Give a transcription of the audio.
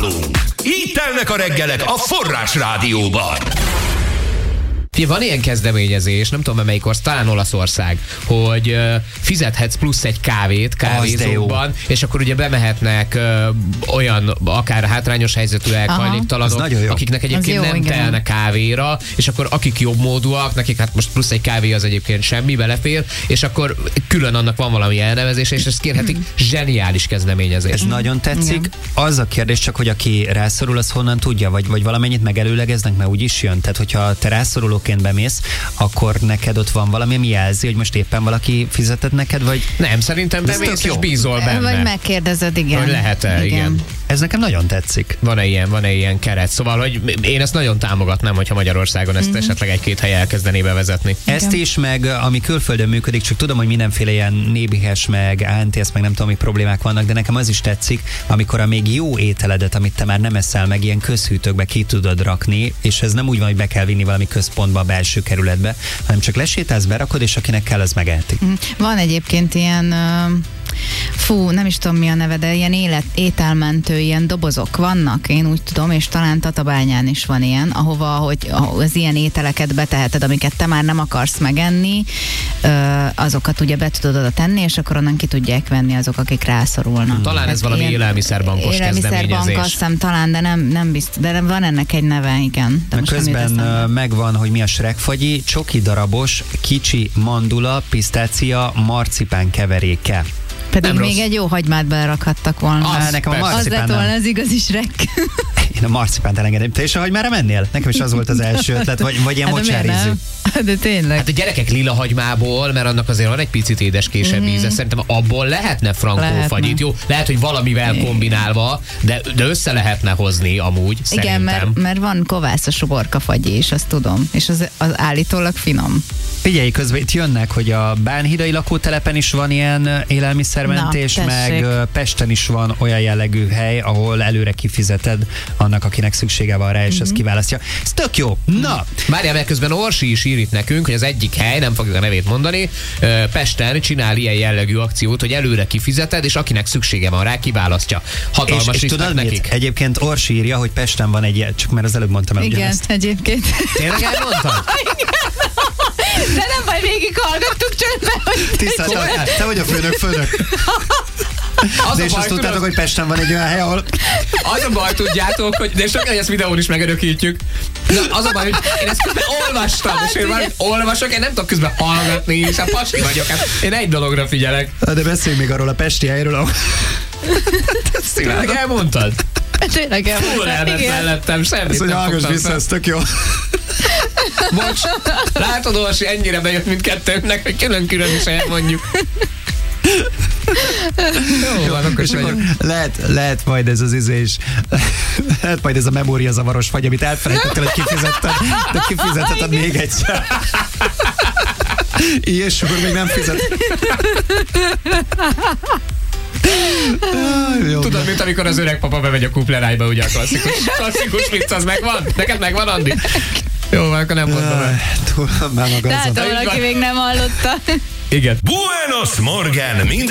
nálunk. Így telnek a reggelek a Forrás Rádióban. Van ilyen kezdeményezés, nem tudom melyik ország, talán Olaszország, hogy fizethetsz plusz egy kávét kávézóban, és akkor ugye bemehetnek olyan akár hátrányos helyzetűek, hajléktalanok, akiknek egyébként nem telne kávéra, és akkor akik jobbmódúak, nekik hát most plusz egy kávé az egyébként semmi, belefér, és akkor külön annak van valami elnevezése, és ezt kérhetik. Zseniális kezdeményezés. Ez nagyon tetszik. Az a kérdés csak, hogy aki rászorul, az honnan tudja, vagy valamennyit megelőlegeznek, mert úgy is jön. Tehát, hogyha te rászorulóként bemész, akkor neked ott van valami, ami jelzi, hogy most éppen valaki fizetett neked, vagy... Nem, szerintem bemész és bízol benne. Vagy megkérdezed, igen. Hogy lehet-e, igen. Ez nekem nagyon tetszik. Van-e ilyen keret? Szóval, hogy én ezt nagyon támogatnám, hogyha Magyarországon ezt esetleg egy-két hely elkezdené bevezetni. Ezt is, meg ami külföldön működik, csak tudom, hogy mindenféle ilyen nébihes, meg ANTS, meg nem tudom, mi problémák vannak, de nekem az is tetszik, amikor a még jó ételedet, amit te már nem eszel, meg ilyen közhűtőkbe ki tudod rakni, és ez nem úgy van, hogy be kell vinni valami központba, a belső kerületbe, hanem csak lesétálsz, berakod, és akinek kell, az megeheti. Van egyébként ilyen nem is tudom mi a neve, de ilyen ételmentő, ilyen dobozok vannak, én úgy tudom, és talán Tatabányán is van ilyen, ahova, hogy az ilyen ételeket beteheted, amiket te már nem akarsz megenni, azokat ugye be tudod oda tenni, és akkor onnan ki tudják venni azok, akik rászorulnak. Talán ez valami élelmiszerbankos kezdeményezés. Élelmiszerbank, azt hiszem, talán, de nem biztos, de van ennek egy neve, igen. De közben megvan, hogy mi a Shrek-fagyi, csoki darabos, kicsi mandula, pisztácia, marcipán keveréke. Pedig nem még rossz. Egy jó hagymát belerakhattak volna. Nekem a marcipán az lett volna az igazi Shrek. Én a marcipánt elengedem. Te is a hagymára mennél? Nekem is az volt az első ötlet, vagy ilyen mocsárízű. De tényleg. Hát a gyerekek lila hagymából, mert annak azért van egy picit édeskésebb íze, szerintem abból lehetne frankófagyit. Jó, lehet, hogy valamivel kombinálva, de össze lehetne hozni amúgy, igen, szerintem. mert van kovászos uborkafagyi is, azt tudom, és az állítólag finom. Figyelj, közben itt jönnek, hogy a Bánhidai lakótelepen is van ilyen élelmiszermentés, meg Pesten is van olyan jellegű hely, ahol előre kifizeted annak, akinek szüksége van rá, és ezt kiválasztja. Ez tök jó. Na! Várjál, mert közben Orsi is ír itt nekünk, hogy az egyik hely, nem fogjuk a nevét mondani, Pesten csinál ilyen jellegű akciót, hogy előre kifizeted, és akinek szüksége van rá, kiválasztja. Hatalmas és tudod nekik. Egyébként Orsi írja, hogy Pesten van egy ilyen, csak mert az előbb mondtam el ugyanezt. Igen, egyébként. Tényleg elmondtad? De nem baj, végig hallgattuk csöndben, hogy... Tisztán, te vagy a főnök. De és azt tudtátok, hogy Pesten van egy olyan hely, ahol... Az a baj, tudjátok, hogy... De sokkal, hogy ezt videón is megörökítjük. Na, az a baj, hogy én ezt közben olvastam, és én már olvasok, én nem tudok közben hallgatni, és a pasi vagyok. Hát én egy dologra figyelek. De beszéljünk még arról a pesti helyről, ahol... Tényleg elmondtad? Tényleg elmondtad. Full elment mellettem, semmit nem hallgass vissza, ez tök jó. Bocs, látod, Orsi, ennyire bejött mindkettőnknek, hogy külön-külön is elmondjuk. Jó, van, akkor lehet majd ez az izés, lehet majd ez a memóriazavaros fagy, amit elfelejtettél, hogy kifizetted, de kifizetheted még egyszer. És akkor még nem fizet. Tudod, mint amikor az öreg papa bemegy a kuplerájba, ugye a klasszikus vicc, az megvan? Neked megvan, Andi? Jó, akkor nem mondom el. Tehát valaki még nem hallotta. Igen. Buenos Morgen!